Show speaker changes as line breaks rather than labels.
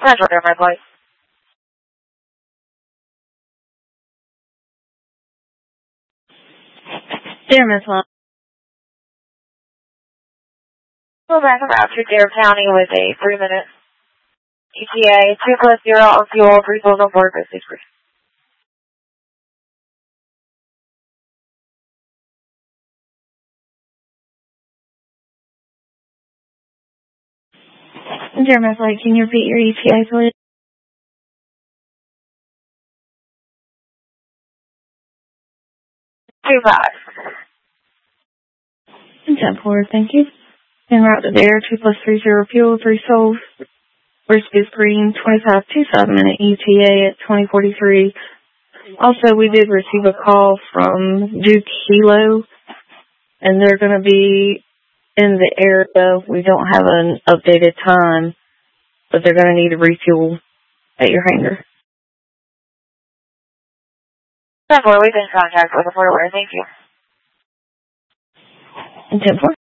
Central Air Flight.
Dear Miss Long.
Go back about to Dare County with a 3-minute ETA, 2+0 on fuel, 3 souls on board, 6%.
Dear Miss Light, can you repeat your ETA, please?
2-5.
10-4, thank you. En route to there, 2+30 fuel, 3 souls. Risk is green, 25-27-minute ETA at 20:43. Also, we did receive a call from Duke Hilo, and they're going to be in the area. We don't have an updated time, but they're going to need a refuel at your hangar.
10-4, we've been in contact with the Fort Worth. Thank you.
10-4.